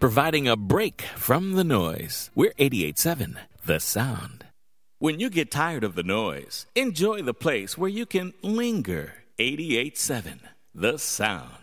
providing a break from the noise. We're 88.7 The Sound. When you get tired of the noise, enjoy the place where you can linger. 88.7 The Sound.